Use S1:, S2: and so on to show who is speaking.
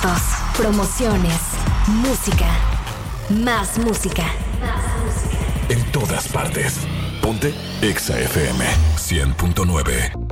S1: Promociones, música, más música.
S2: En todas partes. Ponte Exa FM 100.9.